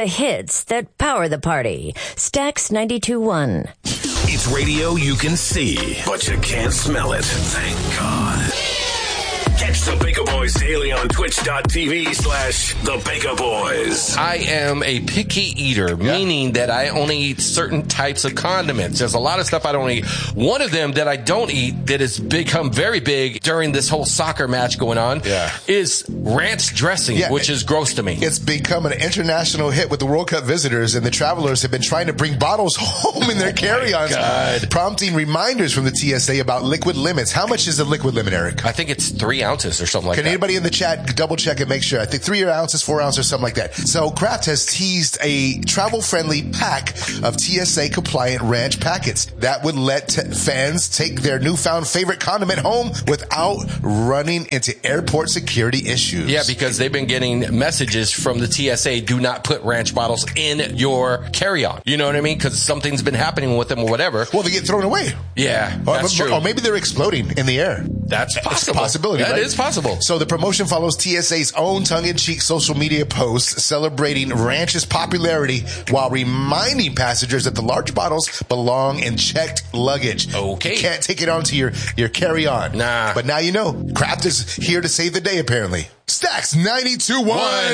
the hits that power the party. Stax 92.1. It's radio you can see, but you can't smell it. Thank God. Catch the Baker Boys daily on twitch.tv/the Baker Boys. I am a picky eater, meaning that I only eat certain types of condiments. There's a lot of stuff I don't eat. One of them that I don't eat that has become very big during this whole soccer match going on is ranch dressing, which is gross to me. It's become an international hit with the World Cup visitors, and the travelers have been trying to bring bottles home in their carry-ons, prompting reminders from the TSA about liquid limits. How much is the liquid limit, Eric? I think it's 3 ounces or something like that. Can anybody in the chat double check and make sure? I think 3 ounces, 4 ounces, something like that. So Kraft has teased a travel-friendly pack of TSA-compliant ranch packets that would let fans take their newfound favorite condiment home without running into airport security issues. Yeah, because they've been getting messages from the TSA, do not put ranch bottles in your carry-on. You know what I mean? Because something's been happening with them or whatever. Well, they get thrown away. Yeah, that's true. Or maybe they're exploding in the air. That's possible. It's a possibility, That right? is possible. So the promotion follows TSA's own tongue-in-cheek social media posts celebrating ranch's popularity while reminding passengers that the large bottles belong in checked luggage. Okay. You can't take it onto your carry-on. Nah. But now you know. Kraft is here to save the day, apparently. Stax 92.1.